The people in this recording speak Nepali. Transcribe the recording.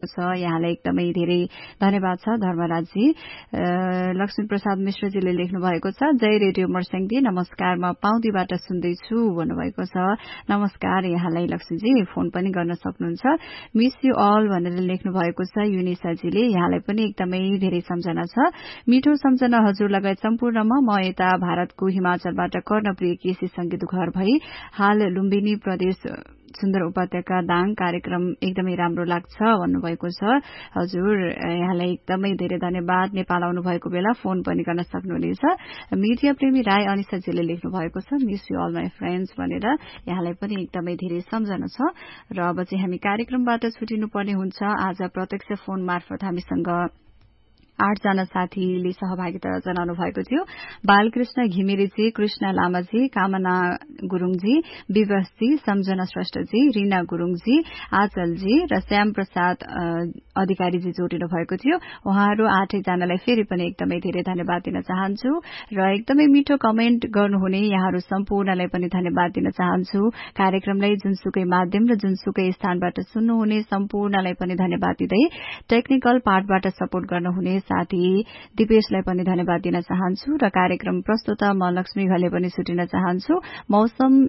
छ। यहाँलाई एकदमै धेरै धन्यवाद छ धर्मराजजी। लक्ष्मी प्रसाद मिश्रजीले लेख्नु भएको छ, जय रेडियो मर्स्याङदी, नमस्कार, म पाउँदीबाट सुन्दैछु भन्नुभएको छ। नमस्कार यहाँलाई लक्ष्मीजी, फोन पनि गर्न सक्नुहुन्छ। मिस यु अल भनेर लेख्नु भएको छ युनिसाजीले, यहाँलाई पनि एकदमै धेरै सम्झना छ। मिठो सम्झना हजुर लगायत सम्पूर्णमा। म यता भारतको हिमाचलबाट कर्णप्रिय केसी संगीत घर भई हाल लुम्बिनी प्रदेश सुन्दर उपत्यका दाङ कार्यक्रम एकदमै राम्रो लाग्छ भन्नुभएको छ। हजुर यहाँलाई एकदमै धेरै धन्यवाद। नेपाल आउनु भएको बेला फोन पनि गर्न सक्नुहुनेछ। मिडिया प्रेमी राय अनिसाजीले लेख्नु भएको छ, miss you all my friends भनेर, यहाँलाई पनि एकदमै धेरै सम्झना छ। र अब चाहिँ हामी कार्यक्रमबाट छुटिनुपर्ने हुन्छ। आज प्रत्यक्ष फोन मार्फत हामीसँग 8 जना साथीले सहभागिता जनाउनु भएको थियो। बालकृष्ण घिमिरेजी, कृष्ण लामाजी, कामना गुरुङजी, विवशजी, सम्झना श्रेष्ठजी, रीना गुरुङजी, आचलजी र श्याम प्रसाद अधिकारीजी जोडिनु भएको थियो। उहाँहरू 8 जनालाई फेरि पनि एकदमै धेरै धन्यवाद दिन चाहन्छु र एकदमै मिठो कमेन्ट गर्नुहुने यहाँहरू सम्पूर्णलाई पनि धन्यवाद दिन चाहन्छु। कार्यक्रमलाई जुनसुकै माध्यम र जुनसुकै स्थानबाट सुन्नुहुने सम्पूर्णलाई पनि धन्यवाद दिँदै टेक्निकल पार्टबाट सपोर्ट गर्नुहुने साथी दिपेशलाई पनि धन्यवाद दिन चाहन्छु र कार्यक्रम प्रस्तुता म लक्ष्मी घले पनि छुटिन चाहन्छु। मौसम